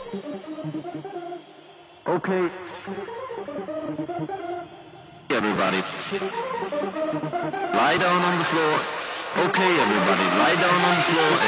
Okay, everybody. Lie down on the floor. Okay, everybody, lie down on the floor